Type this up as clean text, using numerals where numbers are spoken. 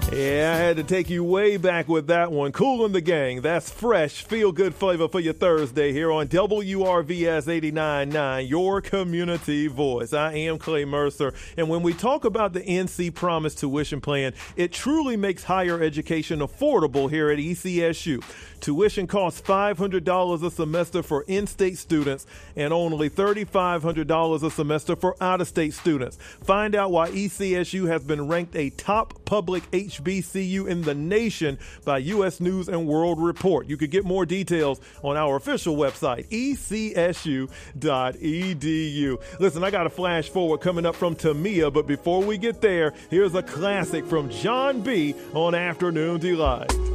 Yeah, I had to take you way back with that one. Kool and the Gang. That's fresh, feel-good flavor for your Thursday here on WRVS 89.9, your community voice. I am Clay Mercer, and when we talk about the NC Promise tuition plan, it truly makes higher education affordable here at ECSU. Tuition costs $500 a semester for in-state students and only $3,500 a semester for out-of-state students. Find out why ECSU has been ranked a top public HBCU in the nation by U.S. News and World Report. You could get more details on our official website, ecsu.edu. Listen, I got a flash forward coming up from Tamia, but before we get there, here's a classic from John B. on Afternoon Delight.